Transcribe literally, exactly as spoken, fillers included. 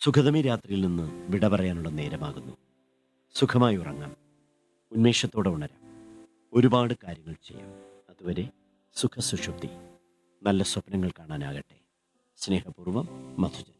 സുഖതമി രാത്രിയിൽ നിന്ന് വിട പറയാനുള്ള നേരമാകുന്നു. സുഖമായി ഉറങ്ങാം, ഉന്മേഷത്തോടെ ഉണരാം, ഒരുപാട് കാര്യങ്ങൾ ചെയ്യാം. അതുവരെ സുഖസുഷുപ്തി, നല്ല സ്വപ്നങ്ങൾ കാണാനാകട്ടെ. സ്നേഹപൂർവ്വം, മധുജ.